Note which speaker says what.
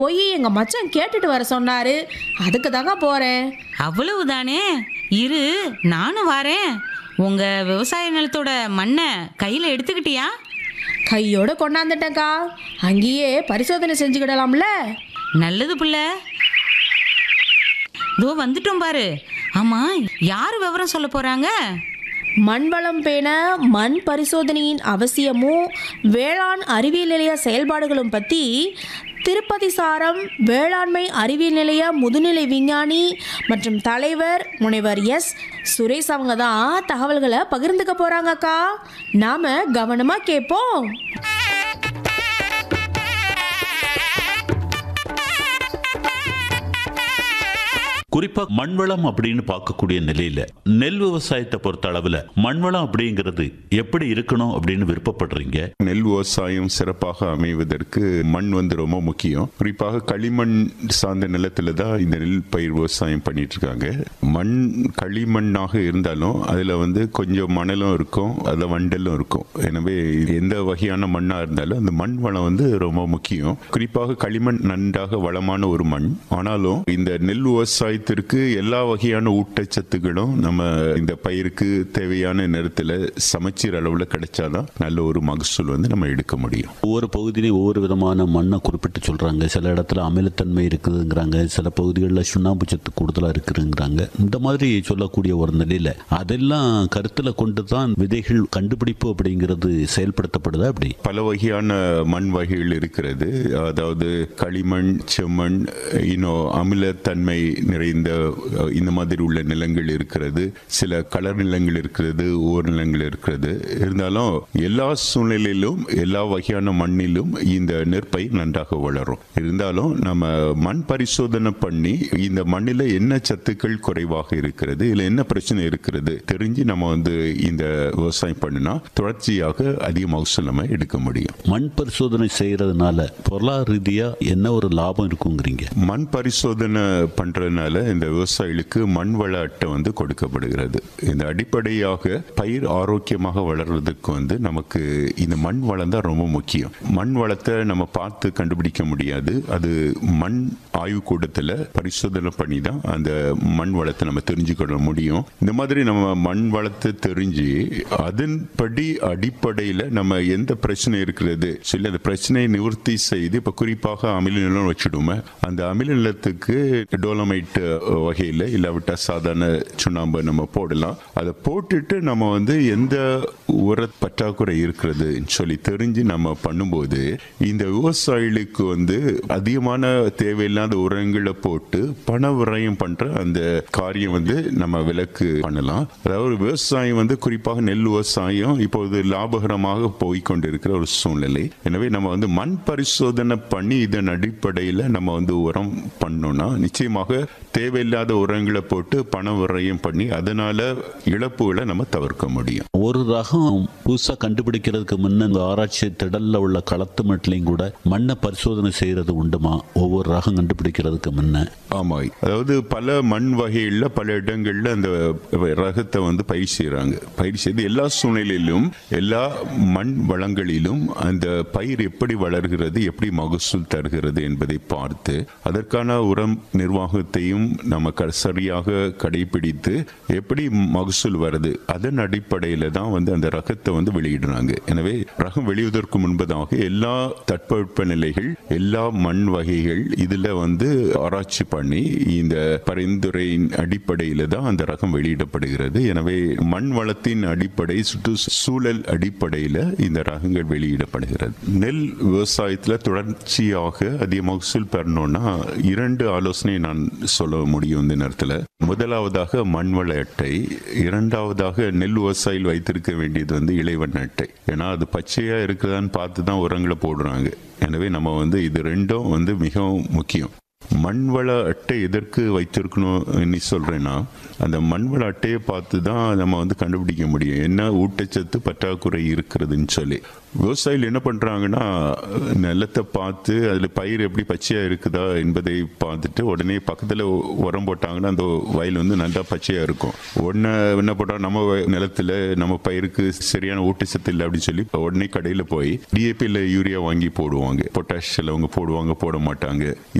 Speaker 1: போய் எங்க மச்சான் கேட்டுட்டு வர சொன்னாரு. அதுக்கு தாங்க போறேன்.
Speaker 2: அவ்வளவுதானே, இரு நானும் வரேன். உங்க விவசாய நிலத்தோட மண்ணை கையில எடுத்துக்கிட்டியா?
Speaker 1: கையோட கொண்டாந்துட்டேன்க்கா. அங்கேயே பரிசோதனை செஞ்சுக்கிடலாம்ல.
Speaker 2: நல்லது புள்ள. இதோ வந்துட்டோம் பாரு. ஆமா, யாரு விவரம் சொல்ல போறாங்க?
Speaker 1: மண் வளம் பேண மண் பரிசோதனையின் அவசியமும் வேளாண் அறிவியல் நிலைய செயல்பாடுகளும் பற்றி திருப்பதி சாரம் வேளாண்மை அறிவியல் நிலைய முதுநிலை விஞ்ஞானி மற்றும் தலைவர் முனைவர் சுரேஷ் அவங்க தான் தகவல்களை பகிர்ந்துக்க போகிறாங்கக்கா. நாம் கவனமாக கேட்போம்.
Speaker 3: குறிப்பா மண்வளம் அப்படின்னு பார்க்கக்கூடிய நிலையில நெல் விவசாயத்தை பொறுத்த அளவுல மண்வளம் அப்படிங்கிறது எப்படி இருக்கணும் அப்படின்னு விருப்பப்படுறீங்க?
Speaker 4: நெல் விவசாயம் சிறப்பாக அமைவதற்கு மண் ரொம்ப முக்கியம். குறிப்பாக களிமண் சார்ந்த நிலத்துல தான் இந்த நெல் பயிர் விவசாயம் பண்ணிட்டு இருக்காங்க. மண் களிமண்ணாக இருந்தாலும் அதுல கொஞ்சம் மணலும் இருக்கும், அதுல வண்டலும் இருக்கும். எனவே எந்த வகையான மண்ணா இருந்தாலும் அந்த மண் வளம் ரொம்ப முக்கியம். குறிப்பாக களிமண் நன்றாக வளமான ஒரு மண். ஆனாலும் இந்த நெல் விவசாய எல்லா வகையான ஊட்டச்சத்துக்களும் நம்ம இந்த பயிருக்கு தேவையான நேரத்தில் சமச்சீர் அளவில் கிடைச்சாதான் நல்ல ஒரு மகசூல் நம்ம எடுக்க முடியும்.
Speaker 3: ஒவ்வொரு பகுதியிலையும் ஒவ்வொரு விதமான மண்ணை குறிப்பிட்டு சொல்றாங்க. சில இடத்துல அமிலத்தன்மை இருக்குதுங்கிறாங்க, சில பகுதிகளில் சுண்ணாம்பு சத்து கூடுதலாக இருக்குதுங்கிறாங்க. இந்த மாதிரி சொல்லக்கூடிய ஒரு நிலையில அதெல்லாம் கருத்தில் கொண்டு தான் விதைகள் கண்டுபிடிப்பு அப்படிங்கிறது செயல்படுத்தப்படுது. அப்படி
Speaker 4: பல வகையான மண் வகைகள் இருக்கிறது. அதாவது களிமண், செம்மண், இன்னும் அமிலத்தன்மை நிறைந்த இந்த மாதிரி உள்ள நிலங்கள் இருக்கிறது. சில கலர் நிலங்கள் இருக்கிறது, ஓர் நிலங்கள் இருக்கிறது. இருந்தாலும் எல்லா சூழ்நிலையிலும் எல்லா வகையான மண்ணிலும் இந்த நெற்பயிர் நன்றாக வளரும். இருந்தாலும் நம்ம மண் பரிசோதனை பண்ணி இந்த மண்ணில் என்ன சத்துக்கள் குறைவாக இருக்கிறது, இல்லை என்ன பிரச்சனை இருக்கிறது தெரிஞ்சு நம்ம இந்த விவசாயம் பண்ணினா தொடர்ச்சியாக அதிக மகசூல் நம்ம எடுக்க முடியும்.
Speaker 3: மண் பரிசோதனை செய்யறதுனால பொருளாதார ரீதியா என்ன ஒரு லாபம் இருக்குங்கிறீங்க?
Speaker 4: மண் பரிசோதனை பண்றதுனால இந்த விவசாயிகளுக்கு மண் வள அட்டை கொடுக்கப்படுகிறது. இந்த அடிப்படையாக பயிர் ஆரோக்கியமாக வளர்றதுக்கு நமக்கு இந்த மண் வளம் தான் ரொம்ப முக்கியம். மண் வளத்தை நம்ம பார்த்து கண்டுபிடிக்க முடியாது. அது மண் ஆய்வுக்கூடத்தில் பரிசோதனை பண்ணி தான் அந்த மண் வளத்தை நம்ம தெரிஞ்சுக்கொள்ள முடியும். இந்த மாதிரி நம்ம மண் வளத்தை தெரிஞ்சு அதன்படி அடிப்படையில் நம்ம எந்த பிரச்சனை இருக்கிறது சொல்லி அந்த பிரச்சனையை நிவர்த்தி செய்து, இப்போ குறிப்பாக அமில நிலம் வச்சுடுமே, அந்த அமில நிலத்துக்கு டோலமைட் வகையில் இல்லாவிட்டா சாதாரண சுண்ணாம்பு நம்ம போடலாம். அதை போட்டுட்டு நம்ம எந்த உர பற்றாக்குறை இருக்கிறது சொல்லி தெரிஞ்சு நம்ம பண்ணும்போது இந்த விவசாயிகளுக்கு அதிகமான தேவையில்லாத உரங்களை போட்டு பண விரயம் பண்ற அந்த காரியம் நம்ம விலக்கு பண்ணலாம். அதாவது விவசாயம் குறிப்பாக நெல் விவசாயம் இப்போது லாபகரமாக போய்கொண்டிருக்கிற ஒரு சூழ்நிலை. எனவே நம்ம மண் பரிசோதனை பண்ணி இதன் அடிப்படையில் நம்ம உரம் பண்ணோம்னா நிச்சயமாக தேவையில்லாத உரங்களை போட்டு பண விரயம் பண்ணி அதனால இழப்புகளை நம்ம தவிர்க்க முடியும்.
Speaker 3: ஒரு ரகம் புதுசா கண்டுபிடிக்கிறதுக்கு முன்ன இந்த ஆராய்ச்சி திடல்ல உள்ள களத்து மட்டிலையும் கூட மண்ணை பரிசோதனை செய்யறது உண்டுமா ஒவ்வொரு ரகம் கண்டுபிடிக்கிறதுக்கு முன்ன?
Speaker 4: ஆமா, அதாவது பல மண் வகைகள்ல பல இடங்கள்ல அந்த ரகத்தை பயிர் செய்யறாங்க. பயிர் செய்து எல்லா சூழ்நிலையிலும் எல்லா மண் வளங்களிலும் அந்த பயிர் எப்படி வளர்கிறது, எப்படி மகசூல் தருகிறது என்பதை பார்த்து அதற்கான உரம் நிர்வாகத்தையும் நம்ம சரியாக கடைபிடித்து எப்படி மகசூல் வருது அதன் அடிப்படையில தான் அந்த ரகத்தை வெளியிடுறாங்க. எனவே ரகம் வெளியிடுவதற்கு முன்பதாக எல்லா தட்பவெப்ப நிலைகள், எல்லா மண் வகைகள் இதுல ஆராய்ச்சி பண்ணி இந்த பரிந்துரையின் அடிப்படையில தான் அந்த ரகம் வெளியிடப்படுகிறது. எனவே மண் வளத்தின் அடிப்படை, சுற்றுச்சூழல் அடிப்படையில இந்த ரகங்கள் வெளியிடப்படுகிறது. நெல் விவசாயத்துல தொடர்ச்சியாக அதிக மகசூல் பெறணும்னா 2 ஆலோசனை நான் சொல்ல முடியும் இந்த நேரத்தில். முதலாவதாக மண்வள அட்டை, இரண்டாவதாக நெல் விவசாயிகள் வைத்திருக்க வேண்டியது இலைவண்ண அட்டை. ஏன்னா அது பச்சையா இருக்குதான்னு பார்த்து தான் உரங்களை போடுறாங்க. எனவே நம்ம இது ரெண்டும் மிகவும் முக்கியம். மண்வள அட்டை எதற்கு வைத்திருக்கணும் சொல்றேன்னா, அந்த மண் வள அட்டையை பார்த்து தான் நம்ம வந்து கண்டுபிடிக்க முடியும் என்ன ஊட்டச்சத்து பற்றாக்குறை இருக்கிறதுன்னு சொல்லி. விவசாயிகள் என்ன பண்றாங்கன்னா, நிலத்தை பார்த்து அதுல பயிர் எப்படி பச்சையா இருக்குதா என்பதை பார்த்துட்டு உடனே பக்கத்துல உரம் போட்டாங்கன்னா அந்த வயல் வந்து நல்லா பச்சையா இருக்கும். உடனே என்ன பண்றா, நம்ம நிலத்துல நம்ம பயிருக்கு சரியான ஊட்டச்சத்து இல்லை அப்படின்னு சொல்லி உடனே கடையில போய் DAP இல்ல யூரியா வாங்கி போடுவாங்க. பொட்டாஷ் சிலவங்க போடுவாங்க, போட மாட்டாங்க.